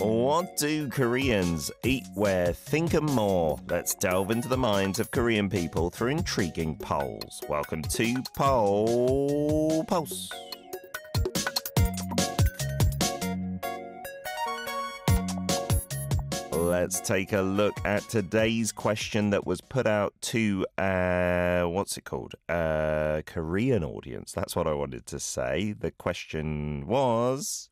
What do Koreans eat, wear, think, and more? Let's delve into the minds of Korean people through intriguing polls. Welcome to Poll Pulse. Let's take a look at today's question that was put out to, Korean audience. That's what I wanted to say. The question was,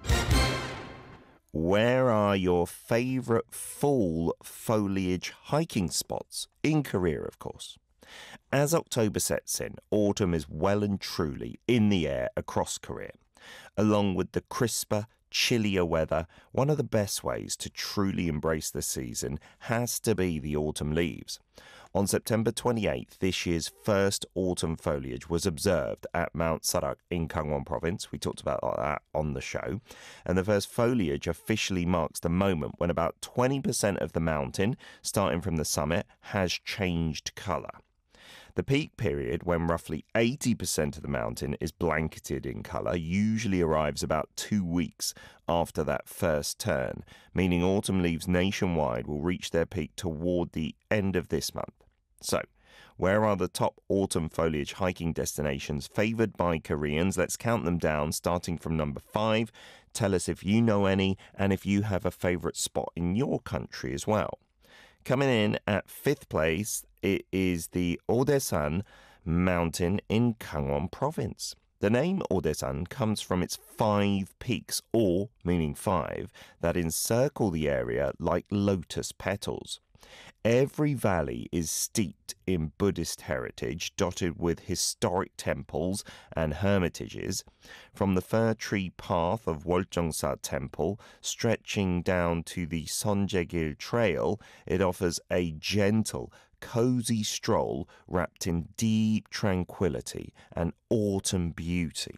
where are your favorite fall foliage hiking spots? In Korea, of course. As October sets in, autumn is well and truly in the air across Korea. Along with the crisper, chillier weather, one of the best ways to truly embrace the season has to be the autumn leaves. On September 28th, this year's first autumn foliage was observed at Mount Sarak in Gangwon province. We talked about that on the show. And the first foliage officially marks the moment when about 20% of the mountain, starting from the summit, has changed colour. The peak period, when roughly 80% of the mountain is blanketed in colour, usually arrives about 2 weeks after that first turn, meaning autumn leaves nationwide will reach their peak toward the end of this month. So, where are the top autumn foliage hiking destinations favoured by Koreans? Let's count them down, starting from number 5. Tell us if you know any and if you have a favourite spot in your country as well. Coming in at 5th place, it is the Odaesan mountain in Gangwon province. The name Odaesan comes from its 5 peaks, or, meaning 5, that encircle the area like lotus petals. Every valley is steeped in Buddhist heritage, dotted with historic temples and hermitages. From the fir tree path of Woljeongsa Temple, stretching down to the Sonjegil Trail, it offers a gentle, cozy stroll wrapped in deep tranquility and autumn beauty.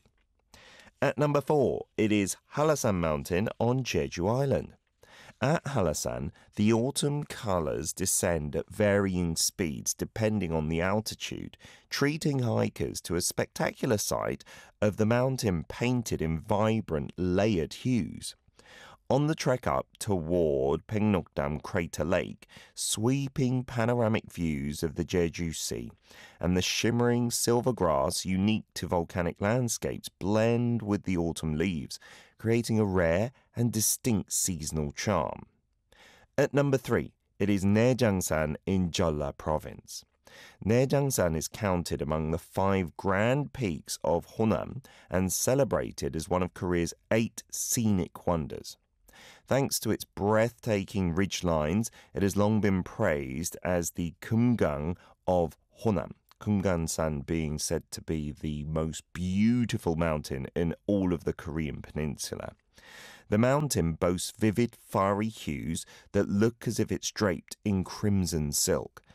At number 4, it is Hallasan Mountain on Jeju Island. At Hallasan, the autumn colours descend at varying speeds depending on the altitude, treating hikers to a spectacular sight of the mountain painted in vibrant, layered hues. On the trek up toward Paeknokdam Crater Lake, sweeping panoramic views of the Jeju Sea and the shimmering silver grass unique to volcanic landscapes blend with the autumn leaves, creating a rare and distinct seasonal charm. At number 3, it is Naejangsan in Jeolla province. Naejangsan is counted among the 5 grand peaks of Honam and celebrated as one of Korea's 8 scenic wonders. Thanks to its breathtaking ridgelines, it has long been praised as the Kumgang of Honam, Kumgangsan being said to be the most beautiful mountain in all of the Korean peninsula. The mountain boasts vivid, fiery hues that look as if it's draped in crimson silk,